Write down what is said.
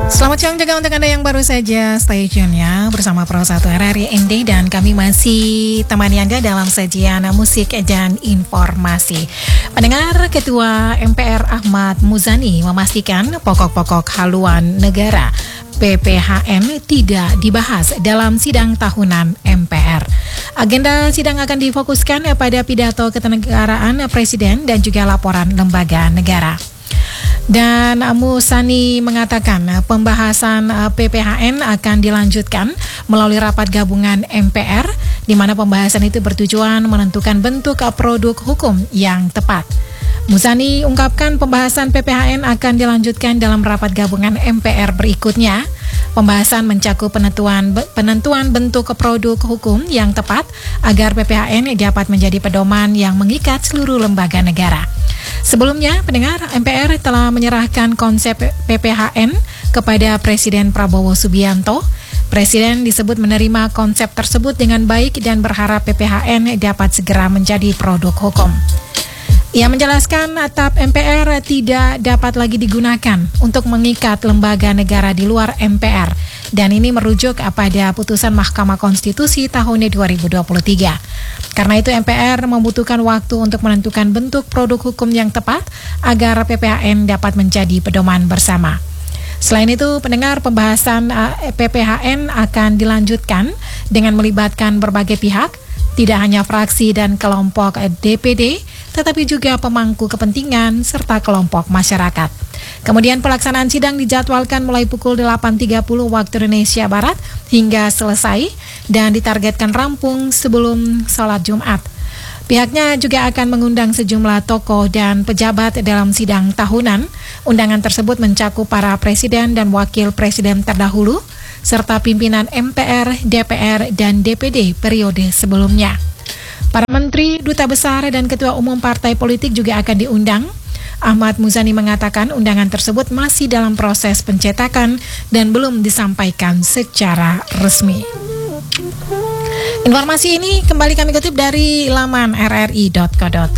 Selamat siang juga untuk Anda yang baru saja stay tune ya bersama Pro 1 RRI ND, dan kami masih temani Anda dalam sajian musik dan informasi. Pendengar, Ketua MPR Ahmad Muzani memastikan pokok-pokok haluan negara PPHN tidak dibahas dalam sidang tahunan MPR. Agenda sidang akan difokuskan pada pidato kenegaraan Presiden dan juga laporan lembaga negara. Dan Muzani mengatakan pembahasan PPHN akan dilanjutkan melalui rapat gabungan MPR, di mana pembahasan itu bertujuan menentukan bentuk produk hukum yang tepat. Muzani ungkapkan pembahasan PPHN akan dilanjutkan dalam rapat gabungan MPR berikutnya. Pembahasan mencakup penentuan bentuk produk hukum yang tepat agar PPHN dapat menjadi pedoman yang mengikat seluruh lembaga negara. Sebelumnya, pendengar, MPR telah menyerahkan konsep PPHN kepada Presiden Prabowo Subianto. Presiden disebut menerima konsep tersebut dengan baik dan berharap PPHN dapat segera menjadi produk hukum. Ia menjelaskan atap MPR tidak dapat lagi digunakan untuk mengikat lembaga negara di luar MPR, dan ini merujuk pada putusan Mahkamah Konstitusi tahun 2023. Karena itu MPR membutuhkan waktu untuk menentukan bentuk produk hukum yang tepat agar PPHN dapat menjadi pedoman bersama. Selain itu, pendengar, pembahasan PPHN akan dilanjutkan dengan melibatkan berbagai pihak, tidak hanya fraksi dan kelompok DPD, tetapi juga pemangku kepentingan serta kelompok masyarakat. Kemudian pelaksanaan sidang dijadwalkan mulai pukul 8.30 waktu Indonesia Barat hingga selesai dan ditargetkan rampung sebelum sholat Jumat. Pihaknya juga akan mengundang sejumlah tokoh dan pejabat dalam sidang tahunan. Undangan tersebut mencakup para presiden dan wakil presiden terdahulu, serta pimpinan MPR, DPR, dan DPD periode sebelumnya. Para menteri, duta besar, dan ketua umum partai politik juga akan diundang. Ahmad Muzani mengatakan undangan tersebut masih dalam proses pencetakan dan belum disampaikan secara resmi. Informasi ini kembali kami kutip dari laman rri.co.id.